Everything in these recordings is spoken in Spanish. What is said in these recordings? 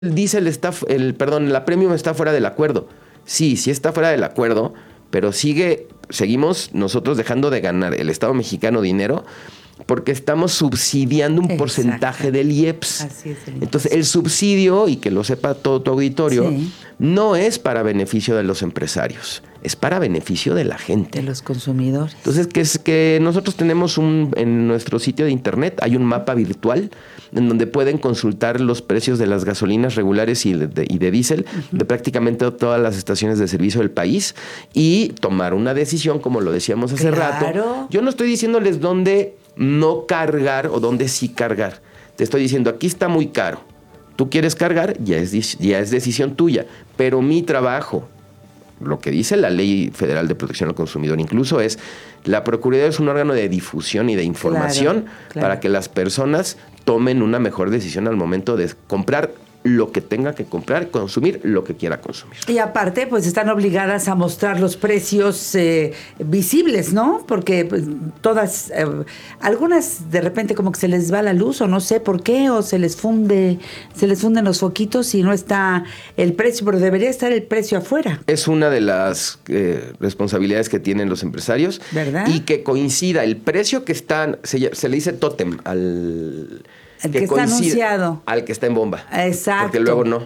el diésel está, la premium está fuera del acuerdo. Sí, sí está fuera del acuerdo, pero seguimos nosotros dejando de ganar el Estado mexicano dinero porque estamos subsidiando un porcentaje del IEPS. Así es. Entonces, el subsidio, y que lo sepa todo tu auditorio, no es para beneficio de los empresarios, es para beneficio de la gente. De los consumidores. Entonces, que nosotros tenemos en nuestro sitio de internet, hay un mapa virtual en donde pueden consultar los precios de las gasolinas regulares y de diésel de prácticamente todas las estaciones de servicio del país y tomar una decisión, como lo decíamos hace rato. Yo no estoy diciéndoles dónde no cargar o dónde sí cargar. Te estoy diciendo, aquí está muy caro. Tú quieres cargar, ya es decisión tuya. Pero mi trabajo, lo que dice la Ley Federal de Protección al Consumidor incluso es, la Procuraduría es un órgano de difusión y de información para que las personas tomen una mejor decisión al momento de comprar lo que tenga que comprar, consumir lo que quiera consumir. Y aparte, pues están obligadas a mostrar los precios visibles, ¿no? Porque pues, todas, algunas de repente como que se les va la luz o no sé por qué, o se les funden los foquitos y no está el precio, pero debería estar el precio afuera. Es una de las responsabilidades que tienen los empresarios. ¿Verdad? Y que coincida el precio que están, se le dice tótem al... El que está anunciado. Al que está en bomba. Exacto. Porque luego no.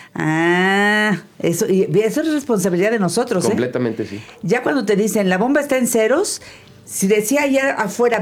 Eso es responsabilidad de nosotros. Completamente, sí. Ya cuando te dicen, la bomba está en ceros, si decía allá afuera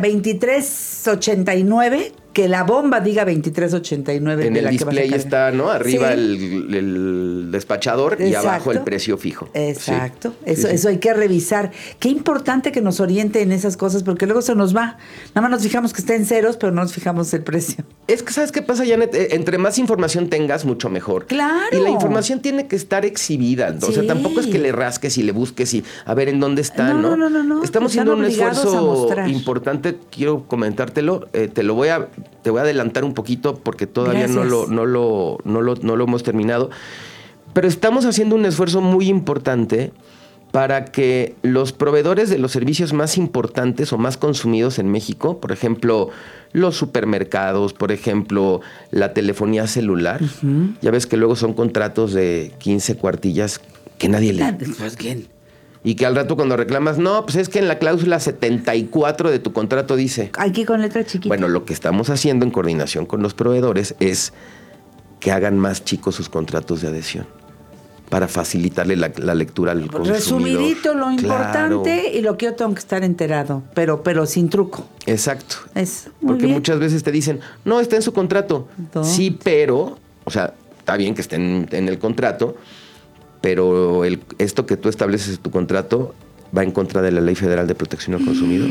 23.89, que la bomba diga 23.89. En el display está, ¿no? Arriba el despachador. Exacto. Y abajo el precio fijo. Exacto. Sí. Eso hay que revisar. Qué importante que nos oriente en esas cosas, porque luego se nos va. Nada más nos fijamos que está en ceros, pero no nos fijamos el precio. Es que, ¿sabes qué pasa, Janet? Entre más información tengas, mucho mejor. Claro. Y la información tiene que estar exhibida. O sea, tampoco es que le rasques y le busques y a ver en dónde está, ¿no? No. Estamos haciendo un esfuerzo importante. Quiero comentártelo. Te voy a adelantar un poquito porque todavía no lo hemos terminado. Pero estamos haciendo un esfuerzo muy importante para que los proveedores de los servicios más importantes o más consumidos en México, por ejemplo, los supermercados, por ejemplo, la telefonía celular, ya ves que luego son contratos de 15 cuartillas que nadie lee. Pues, ¿quién? Y que al rato cuando reclamas, no, pues es que en la cláusula 74 de tu contrato dice... Aquí con letra chiquita. Bueno, lo que estamos haciendo en coordinación con los proveedores es que hagan más chicos sus contratos de adhesión para facilitarle la lectura al consumidor. Resumidito lo importante y lo que yo tengo que estar enterado, pero sin truco. Exacto. Porque muchas veces te dicen, no, está en su contrato. No. Sí, pero, o sea, está bien que esté en el contrato, pero esto que tú estableces en tu contrato va en contra de la Ley Federal de Protección al Consumidor.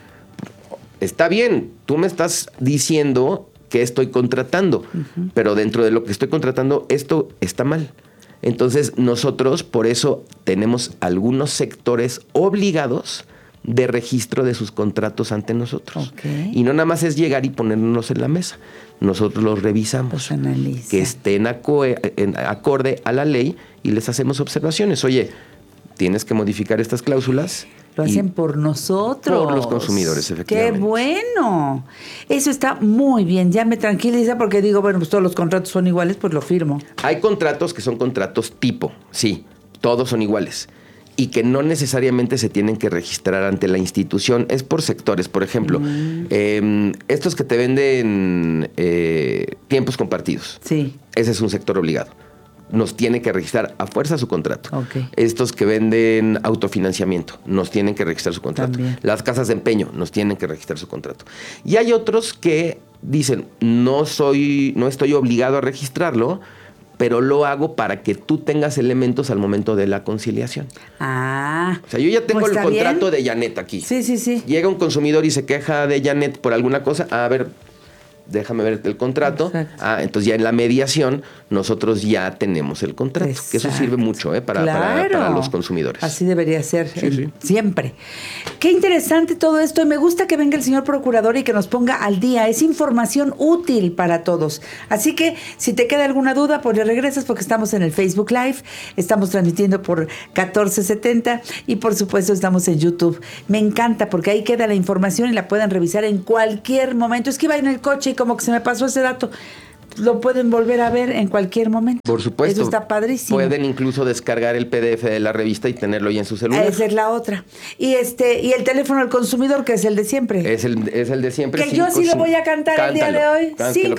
Está bien, tú me estás diciendo que estoy contratando, pero dentro de lo que estoy contratando, esto está mal. Entonces, nosotros, por eso, tenemos algunos sectores obligados de registro de sus contratos ante nosotros. Y no nada más es llegar y ponernos en la mesa. Nosotros los revisamos, que estén acorde a la ley y les hacemos observaciones. Oye, tienes que modificar estas cláusulas. Lo hacen por nosotros. Por los consumidores, efectivamente. ¡Qué bueno! Eso está muy bien. Ya me tranquiliza porque digo, bueno, pues todos los contratos son iguales, pues lo firmo. Hay contratos que son contratos tipo, sí, todos son iguales. Y que no necesariamente se tienen que registrar ante la institución. Es por sectores. Por ejemplo, estos que te venden tiempos compartidos. Sí. Ese es un sector obligado. Nos tiene que registrar a fuerza su contrato. Estos que venden autofinanciamiento nos tienen que registrar su contrato. También. Las casas de empeño nos tienen que registrar su contrato. Y hay otros que dicen, no estoy obligado a registrarlo, pero lo hago para que tú tengas elementos al momento de la conciliación. O sea, yo ya tengo el contrato de Janet aquí. Sí. Llega un consumidor y se queja de Janet por alguna cosa. A ver, déjame ver el contrato. Exacto. Entonces ya en la mediación nosotros ya tenemos el contrato. Exacto. Que eso sirve mucho para los consumidores. Así debería ser sí. Siempre. Qué interesante todo esto. Y me gusta que venga el señor procurador y que nos ponga al día. Es información útil para todos. Así que si te queda alguna duda, pues le regresas porque estamos en el Facebook Live. Estamos transmitiendo por 1470 y por supuesto estamos en YouTube. Me encanta porque ahí queda la información y la pueden revisar en cualquier momento. Es que iba en el coche y como que se me pasó ese dato. lo pueden volver a ver en cualquier momento. Por supuesto. Eso está padrísimo. Pueden incluso descargar el PDF de la revista y tenerlo ya en su celular. Esa es la otra. Y el teléfono al consumidor, que es el de siempre. Es el de siempre. Que yo sí lo voy a cantar el día de hoy.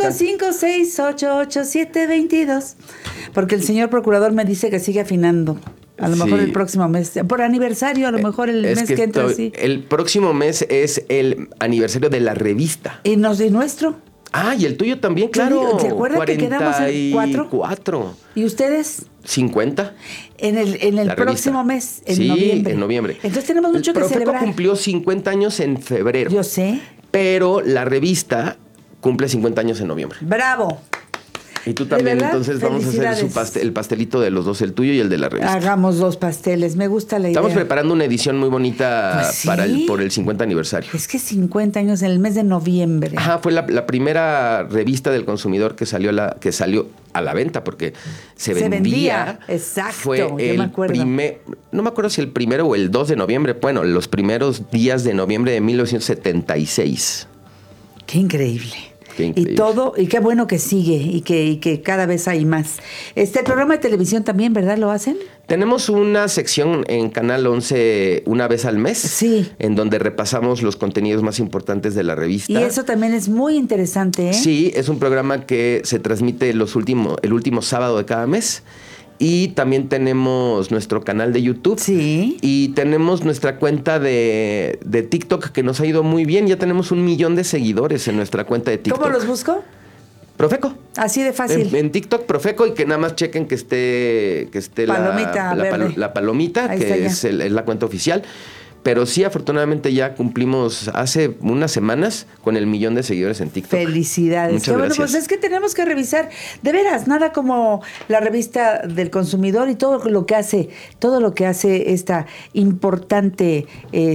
556-887-22. Porque el señor procurador me dice que sigue afinando. A lo mejor el próximo mes. Por aniversario, a lo mejor el mes que entra, sí. El próximo mes es el aniversario de la revista. ¿Y nuestro? Ah, y el tuyo también, claro. ¿Te acuerdas que quedamos en 4? ¿Y ustedes? 50. En el próximo mes, en noviembre. Sí, en noviembre. Entonces tenemos mucho que celebrar. Profeco cumplió 50 años en febrero. Yo sé. Pero la revista cumple 50 años en noviembre. ¡Bravo! Y tú también, entonces vamos a hacer el pastelito de los dos, el tuyo y el de la revista. Hagamos 2 pasteles, me gusta la idea. Estamos preparando una edición muy bonita pues sí, por el 50 aniversario. Es que 50 años en el mes de noviembre. Ajá, fue la primera revista del consumidor que salió a la venta, porque se vendía. Exacto, fue yo me acuerdo. No me acuerdo si el 1 o el 2 de noviembre, bueno, los primeros días de noviembre de 1976. ¡Qué increíble! Y qué bueno que sigue y que cada vez hay más. El programa de televisión también, ¿verdad? ¿Lo hacen? Tenemos una sección en Canal 11 una vez al mes. Sí. En donde repasamos los contenidos más importantes de la revista. Y eso también es muy interesante, ¿eh? Sí, es un programa que se transmite el último sábado de cada mes. Y también tenemos nuestro canal de YouTube. Sí. Y tenemos nuestra cuenta de TikTok, que nos ha ido muy bien. Ya tenemos 1 millón de seguidores en nuestra cuenta de TikTok. ¿Cómo los busco? Profeco. Así de fácil. En TikTok, Profeco, y que nada más chequen que esté palomita la palomita, ahí que es la cuenta oficial. Pero sí, afortunadamente ya cumplimos hace unas semanas con el 1 millón de seguidores en TikTok. Felicidades. Muchas gracias. Bueno, pues es que tenemos que revisar, de veras, nada como la revista del consumidor y todo lo que hace esta importante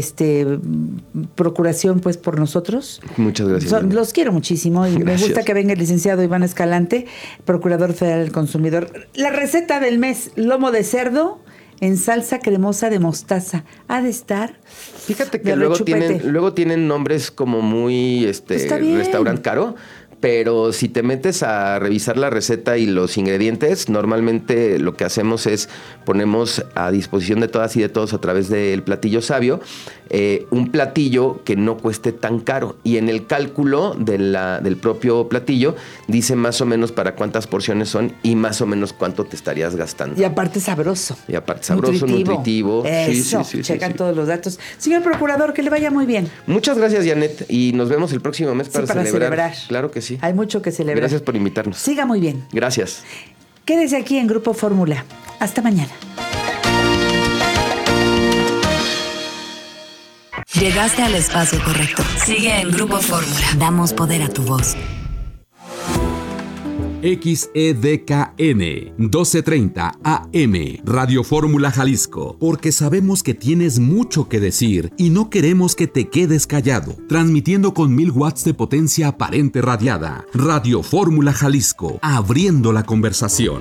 procuración pues por nosotros. Muchas gracias. Los quiero muchísimo y gracias. Me gusta que venga el licenciado Iván Escalante, Procurador Federal del Consumidor. La receta del mes, lomo de cerdo en salsa cremosa de mostaza. Ha de estar. Fíjate que luego tienen nombres como muy restaurante caro, pero si te metes a revisar la receta y los ingredientes, normalmente lo que hacemos es ponemos a disposición de todas y de todos a través del platillo sabio un platillo que no cueste tan caro. Y en el cálculo del propio platillo dice más o menos para cuántas porciones son y más o menos cuánto te estarías gastando. Y aparte sabroso. Nutritivo. Eso, checan todos los datos. Señor Procurador, que le vaya muy bien. Muchas gracias, Janet, y nos vemos el próximo mes para celebrar. Claro que sí. Hay mucho que celebrar. Gracias por invitarnos. Siga muy bien. Gracias. Quédese aquí en Grupo Fórmula. Hasta mañana. Llegaste al espacio correcto. Sigue en Grupo Fórmula. Damos poder a tu voz. XEDKN 1230 AM Radio Fórmula Jalisco, porque sabemos que tienes mucho que decir y no queremos que te quedes callado. Transmitiendo con 1000 watts de potencia aparente radiada. Radio Fórmula Jalisco, abriendo la conversación.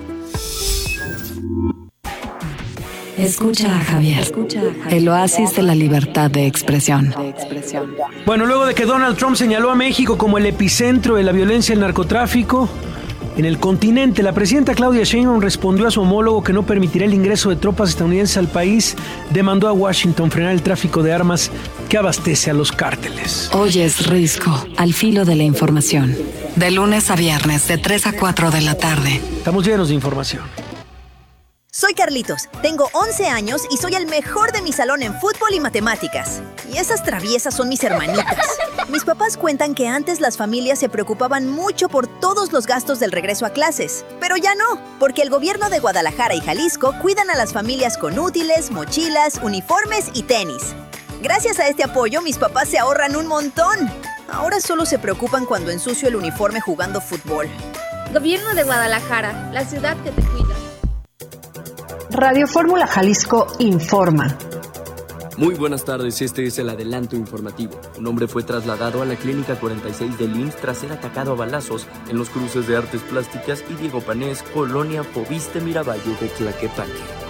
Escucha a Javier, el oasis de la libertad de expresión. Bueno, luego de que Donald Trump señaló a México como el epicentro de la violencia y el narcotráfico en el continente, la presidenta Claudia Sheinbaum respondió a su homólogo que no permitirá el ingreso de tropas estadounidenses al país. Demandó a Washington frenar el tráfico de armas que abastece a los cárteles. Hoy es Risco, al filo de la información. De lunes a viernes, de 3 a 4 de la tarde. Estamos llenos de información. Soy Carlitos, tengo 11 años y soy el mejor de mi salón en fútbol y matemáticas. Y esas traviesas son mis hermanitas. Mis papás cuentan que antes las familias se preocupaban mucho por todos los gastos del regreso a clases. Pero ya no, porque el gobierno de Guadalajara y Jalisco cuidan a las familias con útiles, mochilas, uniformes y tenis. Gracias a este apoyo, mis papás se ahorran un montón. Ahora solo se preocupan cuando ensucio el uniforme jugando fútbol. Gobierno de Guadalajara, la ciudad que te cuida. Radio Fórmula Jalisco informa. Muy buenas tardes, este es el adelanto informativo. Un hombre fue trasladado a la Clínica 46 del IMSS tras ser atacado a balazos en los cruces de Artes Plásticas y Diego Panés, Colonia Fobiste Miravalle de Tlaquepaque.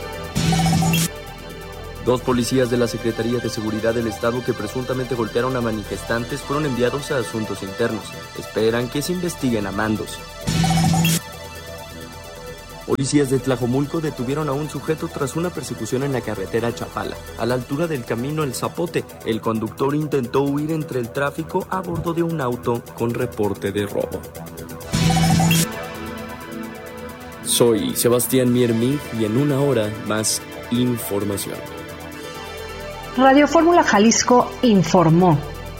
2 policías de la Secretaría de Seguridad del Estado que presuntamente golpearon a manifestantes fueron enviados a asuntos internos. Esperan que se investiguen a mandos. Policías de Tlajomulco detuvieron a un sujeto tras una persecución en la carretera Chapala, a la altura del camino El Zapote. El conductor intentó huir entre el tráfico a bordo de un auto con reporte de robo. Soy Sebastián Miermí y en una hora más información. Radio Fórmula Jalisco informó.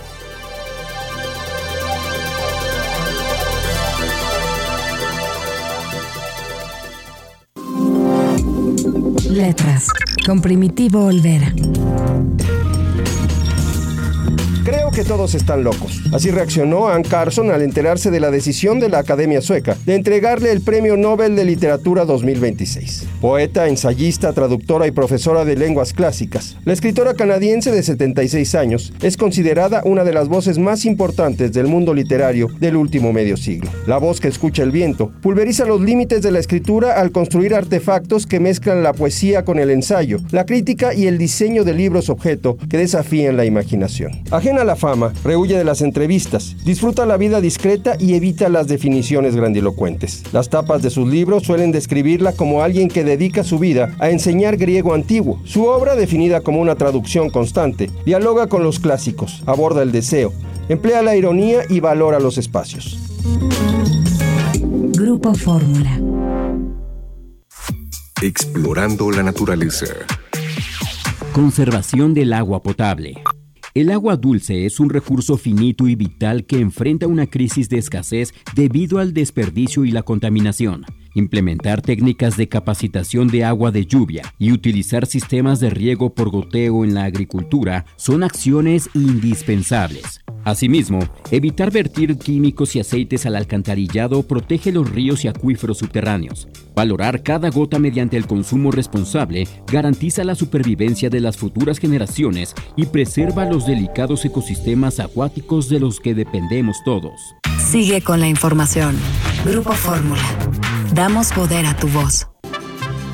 Letras, con Primitivo Olvera. Creo que todos están locos. Así reaccionó Anne Carson al enterarse de la decisión de la Academia Sueca de entregarle el Premio Nobel de Literatura 2026. Poeta, ensayista, traductora y profesora de lenguas clásicas, la escritora canadiense de 76 años es considerada una de las voces más importantes del mundo literario del último medio siglo. La voz que escucha el viento pulveriza los límites de la escritura al construir artefactos que mezclan la poesía con el ensayo, la crítica y el diseño de libros objeto que desafían la imaginación. Ajena a la fama, rehuye de las entrevistas, disfruta la vida discreta y evita las definiciones grandilocuentes. Las tapas de sus libros suelen describirla como alguien que dedica su vida a enseñar griego antiguo. Su obra, definida como una traducción constante, dialoga con los clásicos, aborda el deseo, emplea la ironía y valora los espacios. Grupo Fórmula. Explorando la naturaleza. Conservación del agua potable. El agua dulce es un recurso finito y vital que enfrenta una crisis de escasez debido al desperdicio y la contaminación. Implementar técnicas de capacitación de agua de lluvia y utilizar sistemas de riego por goteo en la agricultura son acciones indispensables. Asimismo, evitar vertir químicos y aceites al alcantarillado protege los ríos y acuíferos subterráneos. Valorar cada gota mediante el consumo responsable garantiza la supervivencia de las futuras generaciones y preserva los delicados ecosistemas acuáticos de los que dependemos todos. Sigue con la información. Grupo Fórmula. Damos poder a tu voz.